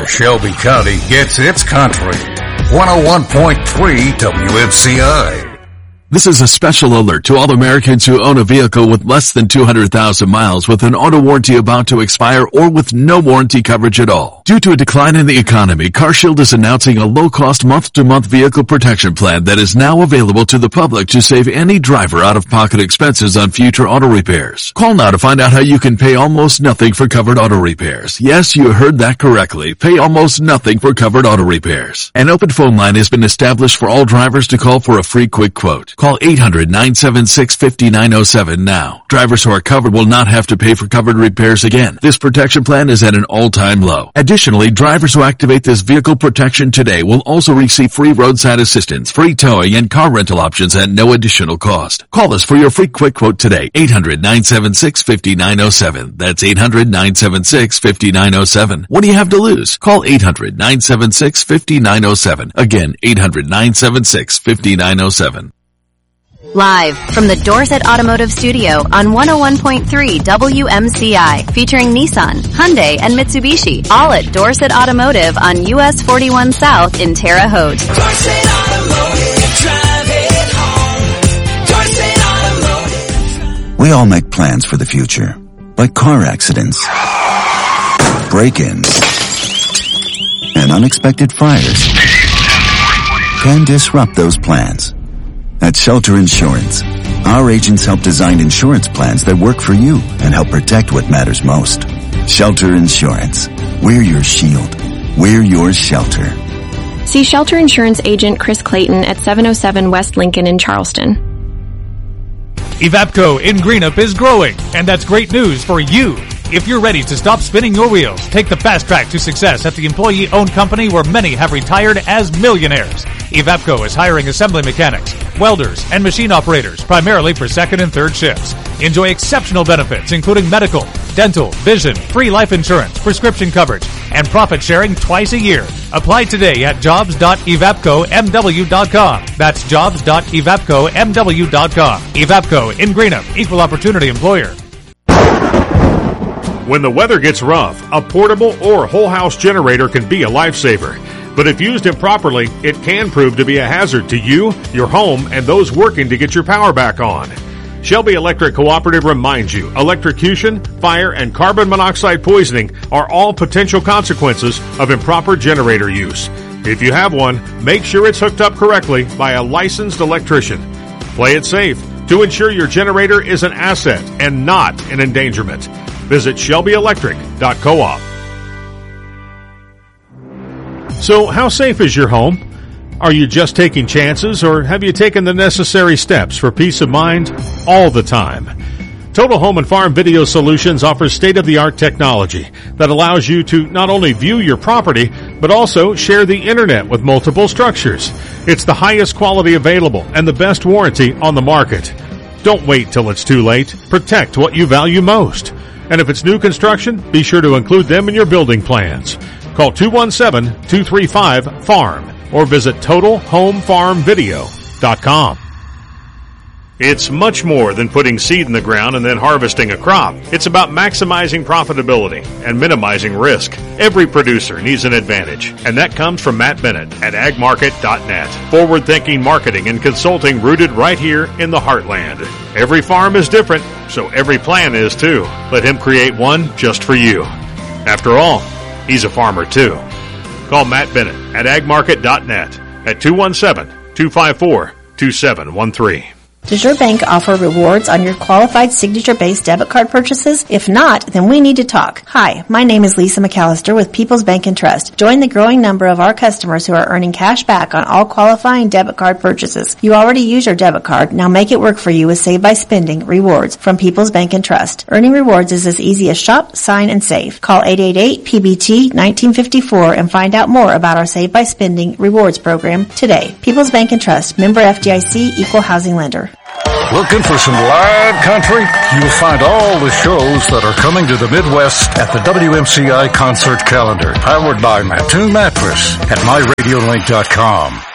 where Shelby County gets its country. 101.3 WMCI. This is a special alert to all Americans who own a vehicle with less than 200,000 miles with an auto warranty about to expire or with no warranty coverage at all. Due to a decline in the economy, CarShield is announcing a low-cost month-to-month vehicle protection plan that is now available to the public to save any driver out-of-pocket expenses on future auto repairs. Call now to find out how you can pay almost nothing for covered auto repairs. Yes, you heard that correctly. Pay almost nothing for covered auto repairs. An open phone line has been established for all drivers to call for a free quick quote. Call 800-976-5907 now. Drivers who are covered will not have to pay for covered repairs again. This protection plan is at an all-time low. Additionally, drivers who activate this vehicle protection today will also receive free roadside assistance, free towing, and car rental options at no additional cost. Call us for your free quick quote today. 800-976-5907. That's 800-976-5907. What do you have to lose? Call 800-976-5907. Again, 800-976-5907. Live from the Dorset Automotive Studio on 101.3 WMCI, featuring Nissan, Hyundai, and Mitsubishi, all at Dorset Automotive on US 41 South in Terre Haute. Dorset Automotive, drive it home. Dorset Automotive. We all make plans for the future, like car accidents, break-ins, and unexpected fires can disrupt those plans. At Shelter Insurance, our agents help design insurance plans that work for you and help protect what matters most. Shelter Insurance. We're your shield. We're your shelter. See Shelter Insurance agent Chris Clayton at 707 West Lincoln in Charleston. Evapco in Greenup is growing, and that's great news for you. If you're ready to stop spinning your wheels, take the fast track to success at the employee-owned company where many have retired as millionaires. Evapco is hiring assembly mechanics, welders, and machine operators, primarily for second and third shifts. Enjoy exceptional benefits, including medical, dental, vision, free life insurance, prescription coverage, and profit sharing twice a year. Apply today at jobs.evapcomw.com. That's jobs.evapcomw.com. Evapco in Greenup, equal opportunity employer. When the weather gets rough, a portable or whole house generator can be a lifesaver. But if used improperly, it can prove to be a hazard to you, your home, and those working to get your power back on. Shelby Electric Cooperative reminds you, electrocution, fire, and carbon monoxide poisoning are all potential consequences of improper generator use. If you have one, make sure it's hooked up correctly by a licensed electrician. Play it safe to ensure your generator is an asset and not an endangerment. Visit ShelbyElectric.coop. So, how safe is your home? Are you just taking chances, or have you taken the necessary steps for peace of mind all the time? Total Home and Farm Video Solutions offers state-of-the-art technology that allows you to not only view your property, but also share the internet with multiple structures. It's the highest quality available and the best warranty on the market. Don't wait till it's too late. Protect what you value most. And if it's new construction, be sure to include them in your building plans. Call 217-235-FARM or visit TotalHomeFarmVideo.com. It's much more than putting seed in the ground and then harvesting a crop. It's about maximizing profitability and minimizing risk. Every producer needs an advantage, and that comes from Matt Bennett at agmarket.net. Forward-thinking marketing and consulting rooted right here in the heartland. Every farm is different, so every plan is too. Let him create one just for you. After all, he's a farmer too. Call Matt Bennett at agmarket.net at 217-254-2713. Does your bank offer rewards on your qualified signature-based debit card purchases? If not, then we need to talk. Hi, my name is Lisa McAllister with People's Bank and Trust. Join the growing number of our customers who are earning cash back on all qualifying debit card purchases. You already use your debit card. Now make it work for you with Save by Spending rewards from People's Bank and Trust. Earning rewards is as easy as shop, sign, and save. Call 888-PBT-1954 and find out more about our Save by Spending rewards program today. People's Bank and Trust, member FDIC, equal housing lender. Looking for some live country? You'll find all the shows that are coming to the Midwest at the WMCI concert calendar, powered by Mattoon Mattress at MyRadioLink.com.